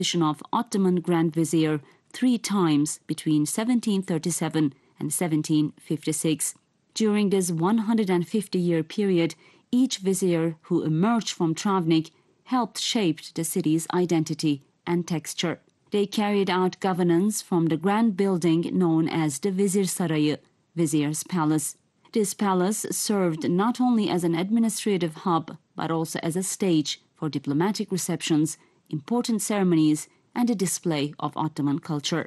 position of Ottoman Grand Vizier 3 times between 1737 and 1756. During this 150-year period, each vizier who emerged from Travnik helped shape the city's identity and texture. They carried out governance from the grand building known as the Vizir Sarayı, Vizier's Palace. This palace served not only as an administrative hub, but also as a stage for diplomatic receptions, important ceremonies, and a display of Ottoman culture.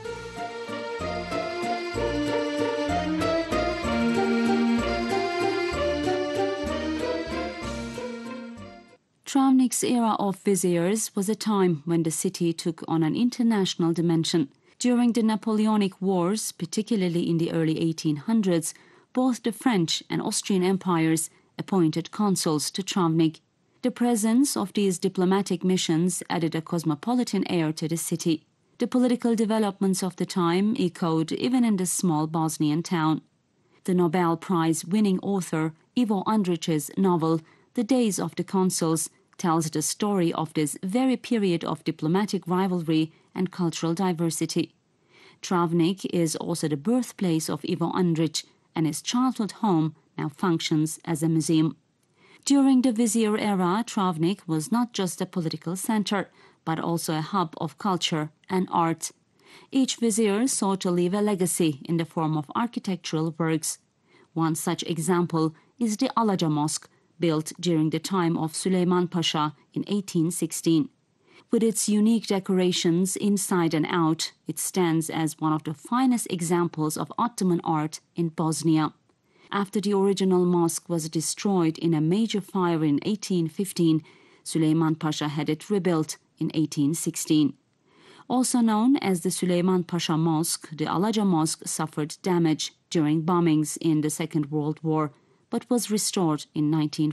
Travnik's era of viziers was a time when the city took on an international dimension. During the Napoleonic Wars, particularly in the early 1800s, both the French and Austrian empires appointed consuls to Travnik. The presence of these diplomatic missions added a cosmopolitan air to the city. The political developments of the time echoed even in the small Bosnian town. The Nobel Prize-winning author Ivo Andrić's novel The Days of the Consuls tells the story of this very period of diplomatic rivalry and cultural diversity. Travnik is also the birthplace of Ivo Andrić, and his childhood home now functions as a museum. During the Vizier era, Travnik was not just a political center, but also a hub of culture and art. Each vizier sought to leave a legacy in the form of architectural works. One such example is the Alaca Mosque, built during the time of Süleyman Pasha in 1816. With its unique decorations inside and out, it stands as one of the finest examples of Ottoman art in Bosnia. After the original mosque was destroyed in a major fire in 1815, Süleyman Pasha had it rebuilt in 1816. Also known as the Süleyman Pasha Mosque, the Alaca Mosque suffered damage during bombings in the Second World War, but was restored in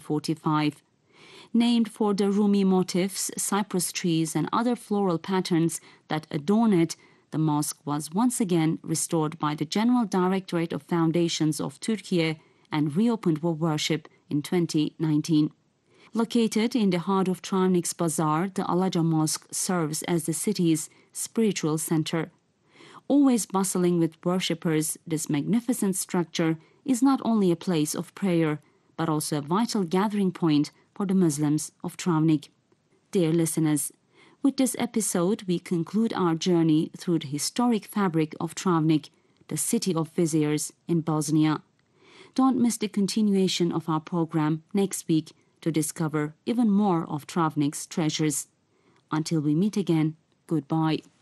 1945. Named for the Rumi motifs, cypress trees, and other floral patterns that adorn it, the mosque was once again restored by the General Directorate of Foundations of Turkey and reopened for worship in 2019. Located in the heart of Travnik's Bazaar, the Alaca Mosque serves as the city's spiritual center. Always bustling with worshippers, this magnificent structure is not only a place of prayer, but also a vital gathering point for the Muslims of Travnik. Dear listeners, with this episode we conclude our journey through the historic fabric of Travnik, the city of viziers in Bosnia. Don't miss the continuation of our program next week to discover even more of Travnik's treasures. Until we meet again, goodbye.